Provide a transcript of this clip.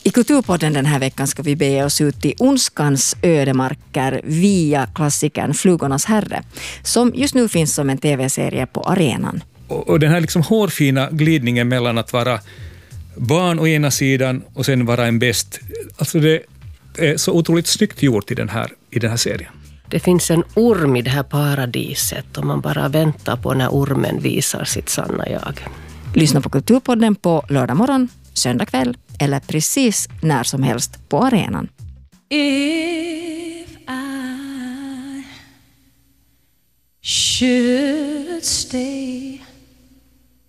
I Kulturpodden den här veckan ska vi bege oss ut i ondskans ödemarker via klassikern Flugornas herre, som just nu finns som en tv-serie på arenan. Och den här liksom hårfina glidningen mellan att vara barn å ena sidan och sen vara en bäst. Alltså det är så otroligt snyggt gjort i den här serien. Det finns en orm i det här paradiset och man bara väntar på när ormen visar sitt sanna jag. Lyssna på Kulturpodden på lördag morgon, söndag kväll eller precis när som helst på arenan. If I should stay